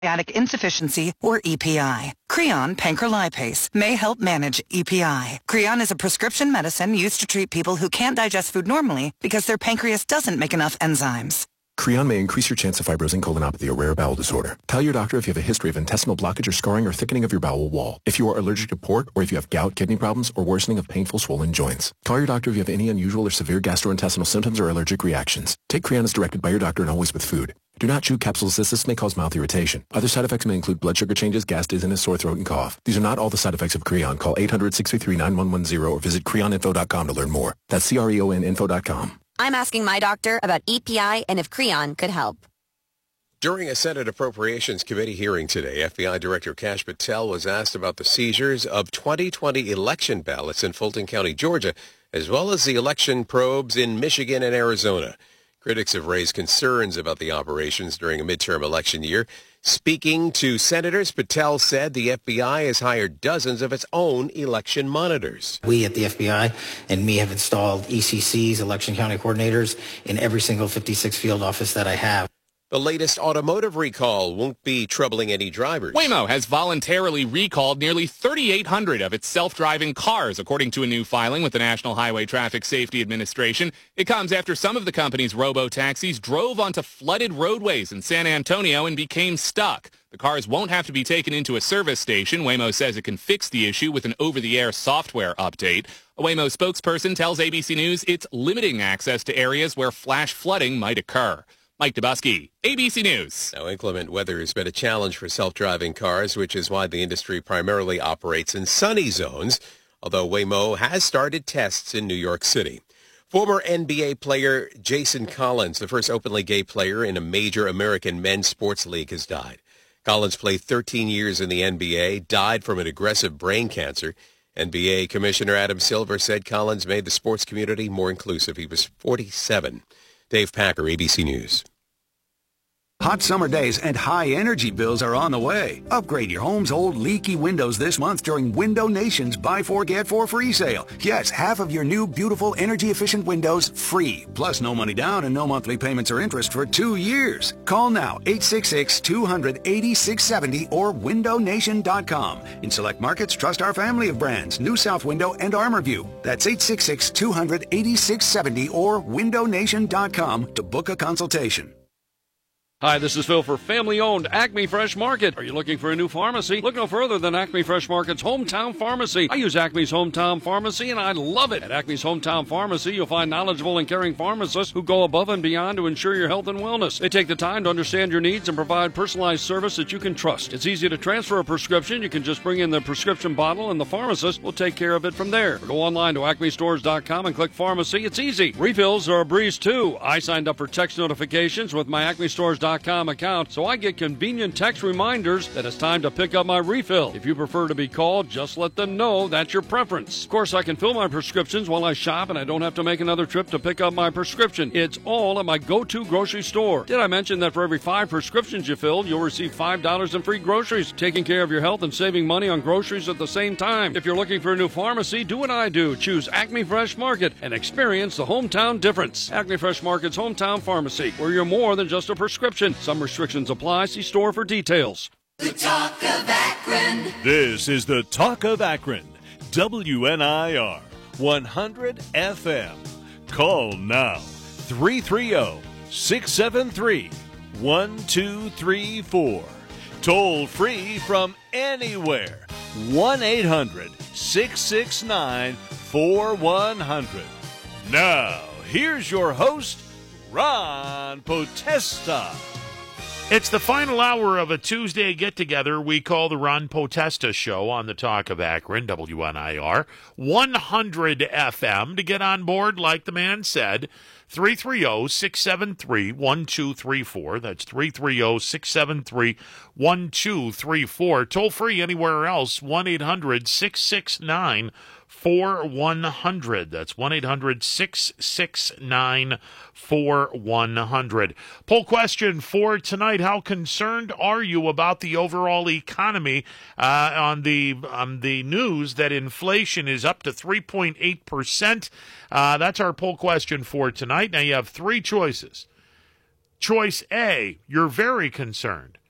pancreatic insufficiency, or EPI. Creon pancrelipase may help manage EPI. Creon is a prescription medicine used to treat people who can't digest food normally because their pancreas doesn't make enough enzymes. Creon may increase your chance of fibrosing colonopathy, a rare bowel disorder. Tell your doctor if you have a history of intestinal blockage or scarring or thickening of your bowel wall, if you are allergic to pork, or if you have gout, kidney problems, or worsening of painful swollen joints. Call your doctor if you have any unusual or severe gastrointestinal symptoms or allergic reactions. Take Creon as directed by your doctor and always with food. Do not chew capsules as this may cause mouth irritation. Other side effects may include blood sugar changes, gas, dizziness, sore throat, and cough. These are not all the side effects of Creon. Call 800-633-9110 or visit creoninfo.com to learn more. That's CREONinfo.com. I'm asking my doctor about EPI and if Creon could help. During a Senate Appropriations Committee hearing today, FBI Director Kash Patel was asked about the seizures of 2020 election ballots in Fulton County, Georgia, as well as the election probes in Michigan and Arizona. Critics have raised concerns about the operations during a midterm election year. Speaking to senators, Patel said the FBI has hired dozens of its own election monitors. We at the FBI and me have installed ECCs, election county coordinators, in every single 56 field office that I have. The latest automotive recall won't be troubling any drivers. Waymo has voluntarily recalled nearly 3,800 of its self-driving cars, according to a new filing with the National Highway Traffic Safety Administration. It comes after some of the company's robo-taxis drove onto flooded roadways in San Antonio and became stuck. The cars won't have to be taken into a service station. Waymo says it can fix the issue with an over-the-air software update. A Waymo spokesperson tells ABC News it's limiting access to areas where flash flooding might occur. Mike Dubusky, ABC News. Now, inclement weather has been a challenge for self-driving cars, which is why the industry primarily operates in sunny zones, although Waymo has started tests in New York City. Former NBA player Jason Collins, the first openly gay player in a major American men's sports league, has died. Collins played 13 years in the NBA, died from an aggressive brain cancer. NBA Commissioner Adam Silver said Collins made the sports community more inclusive. He was 47. Dave Packer, ABC News. Hot summer days and high energy bills are on the way. Upgrade your home's old leaky windows this month during Window Nation's Buy 4 Get 4 free sale. Yes, half of your new beautiful energy efficient windows free. Plus no money down and no monthly payments or interest for 2 years. Call now 866-200-8670 or windownation.com. In select markets, trust our family of brands, New South Window and ArmorView. That's 866-200-8670 or windownation.com to book a consultation. Hi, this is Phil for family-owned Acme Fresh Market. Are you looking for a new pharmacy? Look no further than Acme Fresh Market's Hometown Pharmacy. I use Acme's Hometown Pharmacy, and I love it. At Acme's Hometown Pharmacy, you'll find knowledgeable and caring pharmacists who go above and beyond to ensure your health and wellness. They take the time to understand your needs and provide personalized service that you can trust. It's easy to transfer a prescription. You can just bring in the prescription bottle, and the pharmacist will take care of it from there. Or go online to acmestores.com and click pharmacy. It's easy. Refills are a breeze, too. I signed up for text notifications with my acmestores.com account, so I get convenient text reminders that it's time to pick up my refill. If you prefer to be called, just let them know that's your preference. Of course, I can fill my prescriptions while I shop, and I don't have to make another trip to pick up my prescription. It's all at my go-to grocery store. Did I mention that for every 5 prescriptions you fill, you'll receive $5 in free groceries? Taking care of your health and saving money on groceries at the same time. If you're looking for a new pharmacy, do what I do. Choose Acme Fresh Market and experience the hometown difference. Acme Fresh Market's Hometown Pharmacy, where you're more than just a prescription. Some restrictions apply. See store for details. The Talk of Akron. This is the Talk of Akron. WNIR 100 FM. Call now 330-673-1234. Toll free from anywhere. 1-800-669-4100. Now, here's your host, Ron Potesta. It's the final hour of a Tuesday get-together we call the Ron Potesta Show on the Talk of Akron, WNIR 100 FM. To get on board, like the man said, 330-673-1234. That's 330-673-1234. Toll free anywhere else, 1-800-669-4100. That's 1-800-669-4100. Poll question for tonight: how concerned are you about the overall economy on the news that inflation is up to 3.8%? That's our poll question for tonight. Now you have 3 choices. Choice A, you're very concerned.